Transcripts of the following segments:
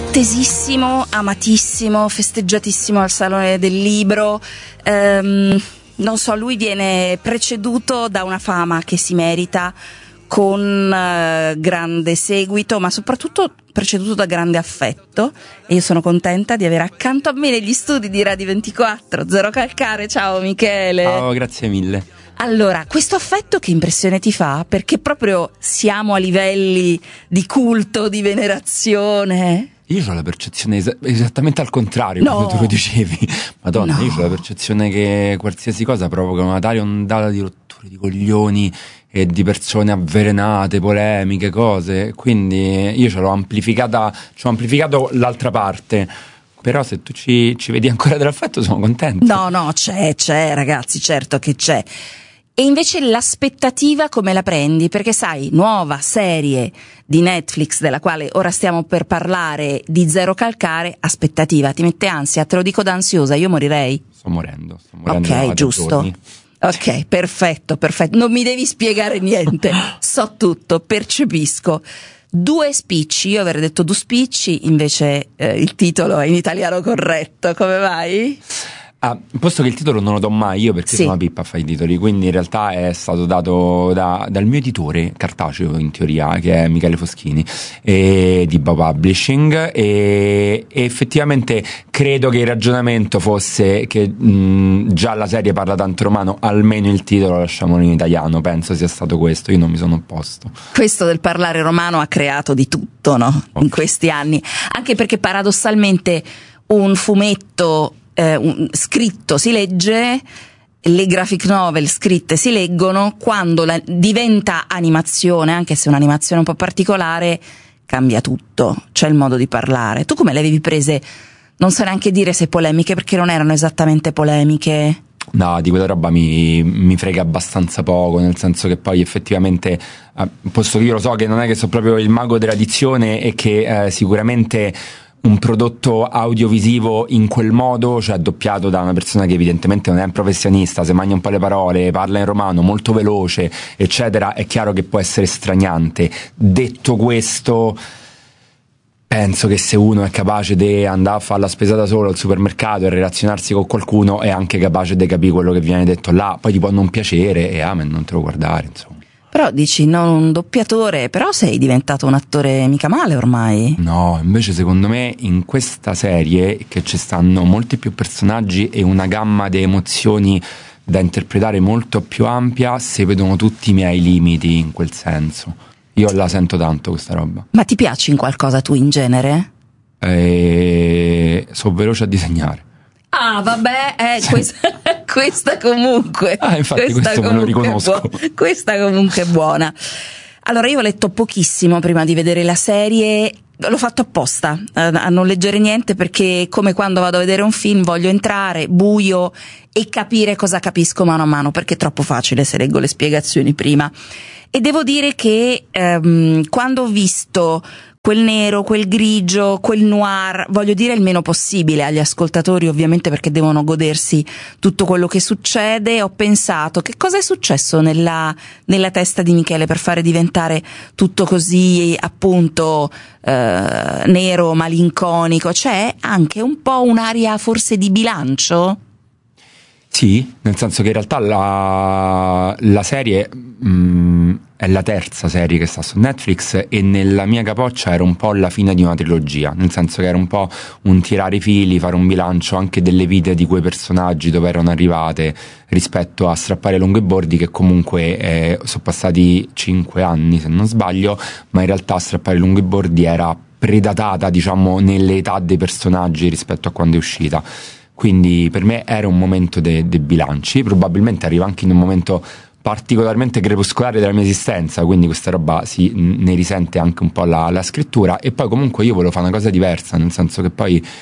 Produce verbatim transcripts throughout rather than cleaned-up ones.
attesissimo, amatissimo, festeggiatissimo al Salone del Libro. Ehm, non so, lui viene preceduto da una fama che si merita, con eh, grande seguito, ma soprattutto preceduto da grande affetto, e io sono contenta di avere accanto a me negli studi di Radio ventiquattro Zero Calcare. Ciao Michele. Ciao, grazie mille. Allora, questo affetto che impressione ti fa? Perché proprio siamo a livelli di culto, di venerazione. Io ho la percezione es- esattamente al contrario, No. come tu lo dicevi. Madonna, No. io ho la percezione che qualsiasi cosa provoca una tale ondata di rotture di coglioni e di persone avvelenate, polemiche, cose. Quindi io ce l'ho amplificata, ci ho amplificato l'altra parte. Però se tu ci, ci vedi ancora dell'affetto sono contento. No, no, c'è, c'è, ragazzi, certo che c'è. E invece l'aspettativa come la prendi? Perché sai, nuova serie di Netflix della quale ora stiamo per parlare, di Zero Calcare, aspettativa, ti mette ansia? Te lo dico da ansiosa, io morirei. Sto morendo, sto morendo. Ok, da giusto. giorni. Ok, perfetto, perfetto. Non mi devi spiegare niente, so tutto, percepisco. Due spicci, io avrei detto due spicci, invece eh, il titolo è in italiano corretto, come vai? Ah, posto che il titolo non lo do mai io perché Sì. sono una pippa a fare i titoli, quindi in realtà è stato dato da, dal mio editore cartaceo in teoria, che è Michele Foschini, e, di Bao Publishing, e, e effettivamente credo che il ragionamento fosse che mh, già la serie parla tanto romano, almeno il titolo lo lasciamolo in italiano, penso sia stato questo, io non mi sono opposto. Questo del parlare romano ha creato di tutto, no? Okay. In questi anni, anche perché paradossalmente un fumetto eh, un, scritto si legge, le graphic novel scritte si leggono, quando la, diventa animazione, anche se è un'animazione un po' particolare, cambia tutto, c'è il modo di parlare. Tu come le avevi prese? Non so neanche dire se polemiche, perché non erano esattamente polemiche. No, di quella roba mi, mi frega abbastanza poco, nel senso che poi effettivamente, eh, posto che io lo so che non è che sono proprio il mago della dizione e che eh, sicuramente un prodotto audiovisivo in quel modo, cioè doppiato da una persona che evidentemente non è un professionista, se mangia un po' le parole, parla in romano molto veloce, eccetera, è chiaro che può essere straniante. Detto questo, penso che se uno è capace di andare a fare la spesa da solo al supermercato e relazionarsi con qualcuno, è anche capace di capire quello che viene detto là. Poi ti può non piacere e amen, non te lo guardare, insomma. Però dici, non un doppiatore, però sei diventato un attore mica male ormai. No, invece secondo me in questa serie, che ci stanno molti più personaggi e una gamma di emozioni da interpretare molto più ampia, si vedono tutti i miei limiti in quel senso. Io la sento tanto questa roba. Ma ti piaci in qualcosa tu in genere? E sono veloce a disegnare. Ah, vabbè, eh, questa, questa comunque. Ah, infatti questa questo me lo comunque riconosco. è buona. Questa comunque è buona. Allora, io ho letto pochissimo prima di vedere la serie. L'ho fatto apposta a, a non leggere niente, perché come quando vado a vedere un film voglio entrare buio e capire cosa capisco mano a mano, perché è troppo facile se leggo le spiegazioni prima. E devo dire che ehm, quando ho visto quel nero, quel grigio, quel noir, voglio dire il meno possibile agli ascoltatori, ovviamente, perché devono godersi tutto quello che succede, ho pensato che cosa è successo nella, nella testa di Michele per fare diventare tutto così, appunto, eh, nero, malinconico. C'è anche un po' un'aria forse di bilancio? Sì, nel senso che in realtà la, la serie mh, è la terza serie che sta su Netflix, e nella mia capoccia era un po' la fine di una trilogia, nel senso che era un po' un tirare i fili, fare un bilancio anche delle vite di quei personaggi, dove erano arrivate, rispetto a Strappare lungo i bordi, che comunque eh, sono passati cinque anni se non sbaglio, ma in realtà Strappare lungo i bordi era predatata, diciamo, nelle età dei personaggi rispetto a quando è uscita. Quindi per me era un momento dei de bilanci, probabilmente arriva anche in un momento particolarmente crepuscolare della mia esistenza, quindi questa roba si, ne risente anche un po' la, la scrittura. E poi comunque io volevo fare una cosa diversa, nel senso che poi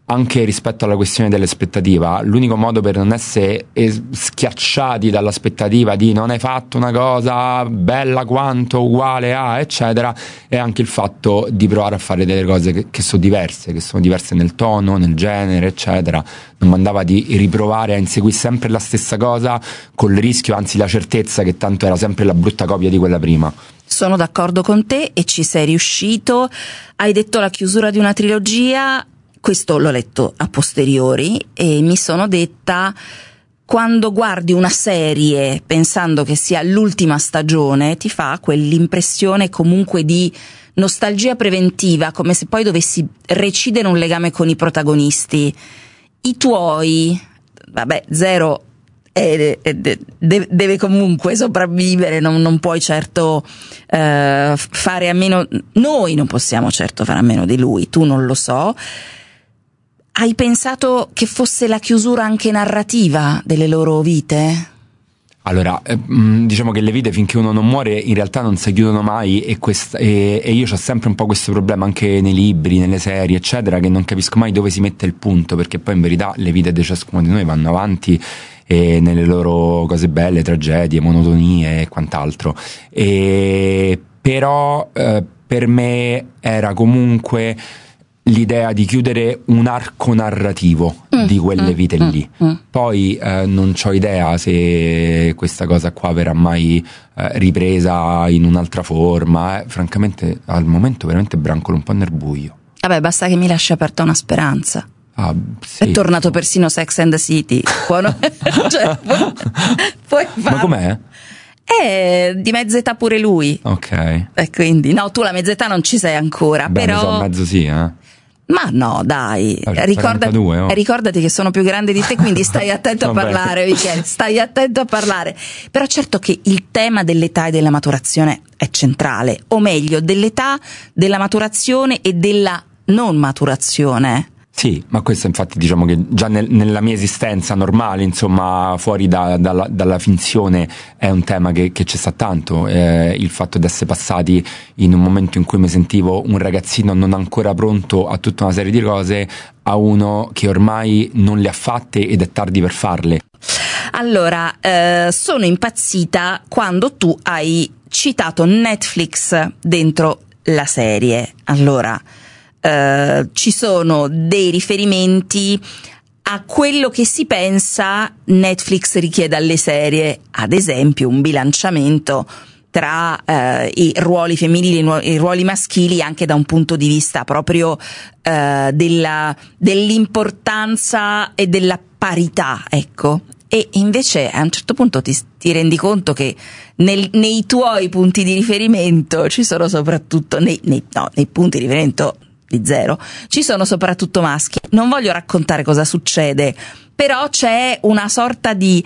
anche rispetto alla questione dell'aspettativa, l'unico modo per non essere es- schiacciati dall'aspettativa di non hai fatto una cosa bella quanto, uguale a, eccetera, è anche il fatto di provare a fare delle cose che, che sono diverse, che sono diverse nel tono, nel genere, eccetera. Non mandava di riprovare a inseguire sempre la stessa cosa col rischio, anzi la certezza che tanto era sempre la brutta copia di quella prima. Sono d'accordo con te e ci sei riuscito. Hai detto la chiusura di una trilogia. Questo l'ho letto a posteriori e mi sono detta, quando guardi una serie pensando che sia l'ultima stagione, ti fa quell'impressione comunque di nostalgia preventiva, come se poi dovessi recidere un legame con i protagonisti. I tuoi, vabbè, Zero è, è, deve, deve comunque sopravvivere, non, non puoi certo eh, fare a meno, noi non possiamo certo fare a meno di lui, tu non lo so. Hai pensato che fosse la chiusura anche narrativa delle loro vite? Allora, eh, diciamo che le vite finché uno non muore in realtà non si chiudono mai e, questa, e, e io ho sempre un po' questo problema anche nei libri, nelle serie, eccetera, che non capisco mai dove si mette il punto, perché poi in verità le vite di ciascuno di noi vanno avanti e nelle loro cose belle, tragedie, monotonie e quant'altro. E, però eh, per me era comunque l'idea di chiudere un arco narrativo mm, di quelle vite mm, lì. Mm. Poi eh, non c'ho idea se questa cosa qua verrà mai eh, ripresa in un'altra forma. Eh. Francamente, al momento veramente brancolo un po' nel buio. Vabbè, basta che mi lasci aperta una speranza. Ah, sì. È tornato persino Sex and the City. Può no? Cioè, puoi, puoi fare... Ma com'è? È di mezza età pure lui. Ok. E quindi, no, tu la mezza età non ci sei ancora. Beh, però... so mezzo sì, eh. Ma no, dai, allora, ricordati, quarantadue, oh. ricordati che sono più grande di te, quindi stai attento a parlare, Michele, stai attento a parlare. Però certo che il tema dell'età e della maturazione è centrale, o meglio, dell'età, della maturazione e della non maturazione. Sì, ma questo infatti diciamo che già nel, nella mia esistenza normale, insomma, fuori da, dalla, dalla finzione, è un tema che, che ci sta tanto, eh, il fatto di essere passati in un momento in cui mi sentivo un ragazzino non ancora pronto a tutta una serie di cose, a uno che ormai non le ha fatte ed è tardi per farle. Allora, eh, sono impazzita quando tu hai citato Netflix dentro la serie. Allora, Uh, ci sono dei riferimenti a quello che si pensa Netflix richieda alle serie, ad esempio un bilanciamento tra uh, i ruoli femminili e i ruoli maschili, anche da un punto di vista proprio uh, della, dell'importanza e della parità, ecco. E invece a un certo punto ti, ti rendi conto che nel, nei tuoi punti di riferimento ci sono soprattutto nei, nei, no, nei punti di riferimento di Zero ci sono soprattutto maschi. Non voglio raccontare cosa succede, però c'è una sorta di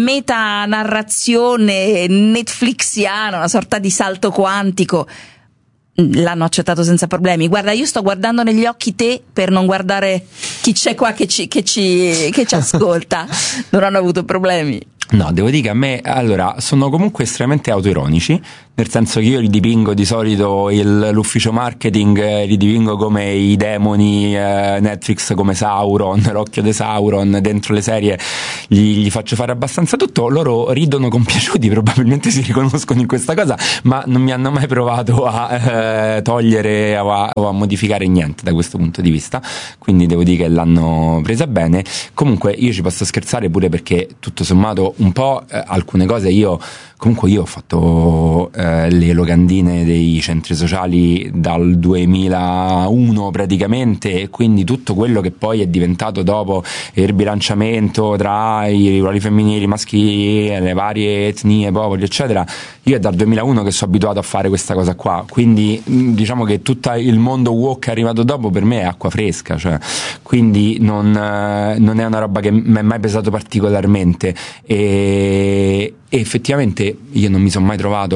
metanarrazione netflixiana, una sorta di salto quantico. L'hanno accettato senza problemi. Guarda, io sto guardando negli occhi te per non guardare chi c'è qua che ci, che ci, che ci ascolta. Non hanno avuto problemi. No, devo dire che a me, allora, sono comunque estremamente autoironici, nel senso che io li dipingo di solito il, l'ufficio marketing, eh, li dipingo come i demoni, eh, Netflix come Sauron, l'occhio di Sauron, dentro le serie gli, gli faccio fare abbastanza tutto, loro ridono compiaciuti, probabilmente si riconoscono in questa cosa, ma non mi hanno mai provato a eh, togliere o a, o a modificare niente da questo punto di vista, quindi devo dire che l'hanno presa bene. Comunque io ci posso scherzare pure perché tutto sommato un po' eh, alcune cose io comunque io ho fatto eh, le locandine dei centri sociali dal duemilauno praticamente, e quindi tutto quello che poi è diventato dopo il bilanciamento tra i ruoli femminili, maschili, le varie etnie, popoli eccetera, io è dal duemilauno che sono abituato a fare questa cosa qua, quindi diciamo che tutto il mondo woke arrivato dopo per me è acqua fresca, cioè, quindi non, non è una roba che mi è mai pesato particolarmente. E E effettivamente io non mi sono mai trovato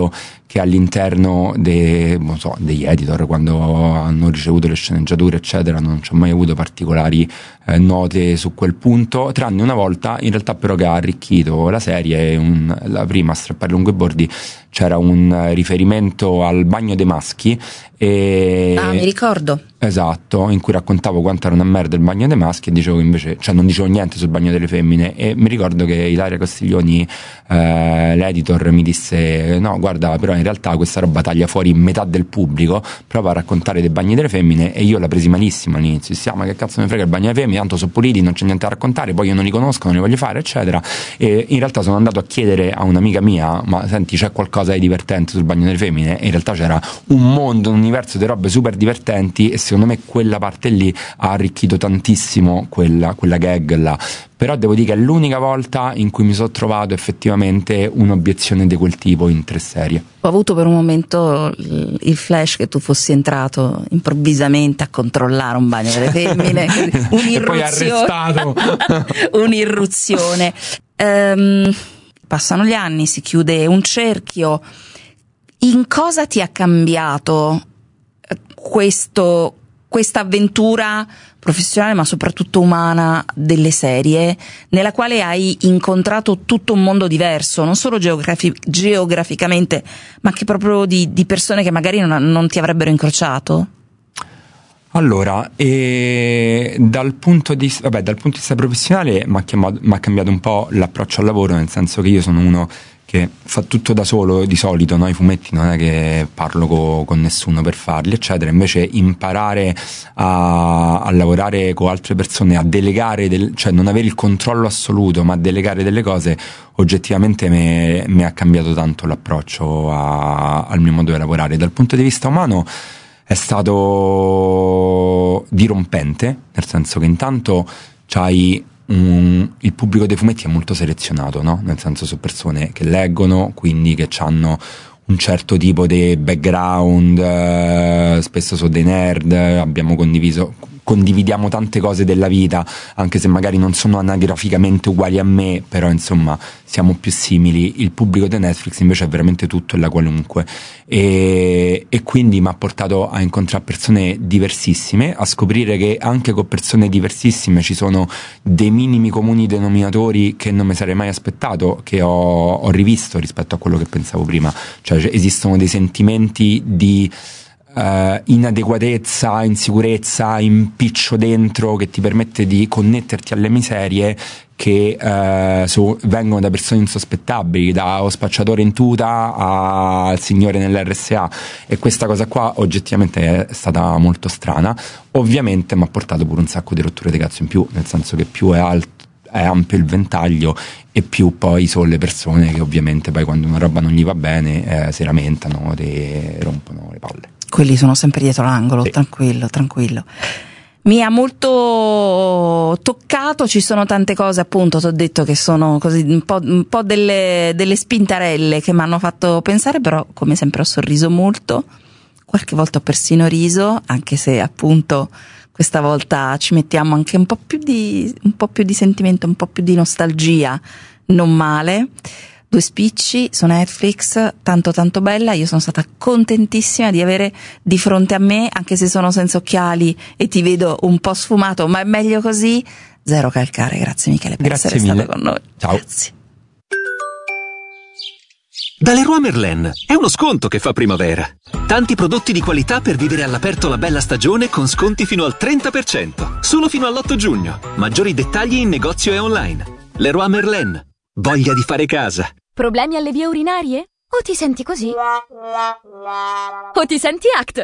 che all'interno de, non so, degli editor, quando hanno ricevuto le sceneggiature eccetera, non ci ho mai avuto particolari eh, note su quel punto, tranne una volta in realtà però che ha arricchito la serie. Un, la prima, a strappare lungo i bordi, c'era un riferimento al bagno dei maschi e... Ah, mi ricordo. Esatto, in cui raccontavo quanto era una merda il bagno dei maschi e dicevo che invece, cioè non dicevo niente sul bagno delle femmine, e mi ricordo che Ilaria Castiglioni, eh, l'editor, mi disse no guarda, però in realtà questa roba taglia fuori metà del pubblico, prova a raccontare dei bagni delle femmine, e io la presi malissimo all'inizio, sì, ma che cazzo mi frega il bagno delle femmine, tanto sono puliti, non c'è niente da raccontare, poi io non li conosco, non li voglio fare eccetera. E in realtà sono andato a chiedere a un'amica mia, ma senti, c'è qualcosa di divertente sul bagno delle femmine? E in realtà c'era un mondo, un universo di robe super divertenti, e secondo me quella parte lì ha arricchito tantissimo quella, quella gag là. Però devo dire che è l'unica volta in cui mi sono trovato effettivamente un'obiezione di quel tipo in tre serie. Ho avuto per un momento il flash che tu fossi entrato improvvisamente a controllare un bagno delle femmine, un'irruzione. E poi arrestato. Un'irruzione. Ehm, passano gli anni, si chiude un cerchio. In cosa ti ha cambiato questo, questa avventura professionale, ma soprattutto umana, delle serie, nella quale hai incontrato tutto un mondo diverso, non solo geografi- geograficamente, ma anche proprio di, di persone che magari non, non ti avrebbero incrociato? Allora, e dal punto di vabbè, dal punto di vista professionale mi ha cambiato un po' l'approccio al lavoro, nel senso che io sono uno che fa tutto da solo di solito, no? I fumetti non è che parlo co, con nessuno per farli eccetera, invece imparare a, a lavorare con altre persone, a delegare, del, cioè non avere il controllo assoluto ma delegare delle cose, oggettivamente mi ha cambiato tanto l'approccio a, al mio modo di lavorare. Dal punto di vista umano è stato dirompente, nel senso che intanto c'hai Um, il pubblico dei fumetti è molto selezionato, no? Nel senso, sono persone che leggono, quindi che hanno un certo tipo di background, eh, spesso sono dei nerd, abbiamo condiviso condividiamo tante cose della vita, anche se magari non sono anagraficamente uguali a me, però insomma siamo più simili. Il pubblico di Netflix invece è veramente tutto e la qualunque, e, e quindi mi ha portato a incontrare persone diversissime, a scoprire che anche con persone diversissime ci sono dei minimi comuni denominatori che non mi sarei mai aspettato, che ho, ho rivisto rispetto a quello che pensavo prima. Cioè esistono dei sentimenti di Uh, inadeguatezza, insicurezza, impiccio dentro che ti permette di connetterti alle miserie che uh, so, vengono da persone insospettabili, da o spacciatore in tuta al signore nell'R S A, e questa cosa qua oggettivamente è stata molto strana. Ovviamente mi ha portato pure un sacco di rotture di cazzo in più, nel senso che più è alto, è ampio il ventaglio, e più poi sono le persone che ovviamente poi quando una roba non gli va bene eh, si lamentano e rompono le palle. Quelli sono sempre dietro l'angolo, sì. tranquillo, tranquillo. Mi ha molto toccato, ci sono tante cose, appunto, ti ho detto che sono così un po', un po' delle, delle spintarelle che mi hanno fatto pensare, però come sempre ho sorriso molto, qualche volta ho persino riso, anche se appunto questa volta ci mettiamo anche un po' più di, un po' più di sentimento, un po' più di nostalgia, non male. Due spicci su Netflix, tanto tanto bella. Io sono stata contentissima di avere di fronte a me, anche se sono senza occhiali e ti vedo un po' sfumato, ma è meglio così. Zero calcare. Grazie Michele per Grazie essere mille. stato con noi. Ciao. Grazie. Da Leroy Merlin è uno sconto che fa primavera. Tanti prodotti di qualità per vivere all'aperto la bella stagione con sconti fino al trenta per cento. Solo fino all'otto giugno. Maggiori dettagli in negozio e online. Leroy Merlin. Voglia di fare casa. Problemi alle vie urinarie? O ti senti così? O ti senti A C T?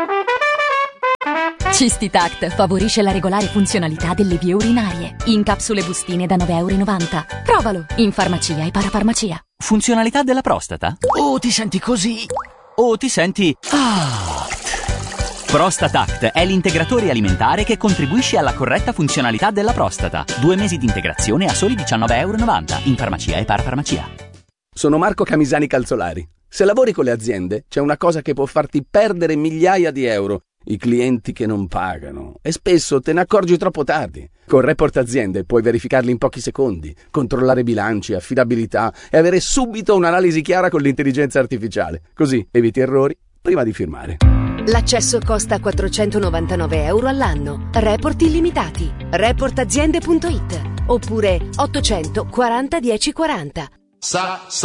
Cistitact favorisce la regolare funzionalità delle vie urinarie. In capsule bustine da nove e novanta euro. Provalo in farmacia e parafarmacia. Funzionalità della prostata? O ti senti così? O ti senti A C T? Prostatact è l'integratore alimentare che contribuisce alla corretta funzionalità della prostata. Due mesi di integrazione a soli diciannove e novanta euro in farmacia e parafarmacia. Sono Marco Camisani Calzolari. Se lavori con le aziende, c'è una cosa che può farti perdere migliaia di euro i clienti che non pagano e spesso te ne accorgi troppo tardi. Con Report Aziende puoi verificarli in pochi secondi, controllare bilanci, affidabilità e avere subito un'analisi chiara con l'intelligenza artificiale. Così eviti errori prima di firmare. L'accesso costa quattrocentonovantanove euro all'anno. Report illimitati. report aziende punto it oppure ottocento quaranta dieci quaranta. Sa, sa.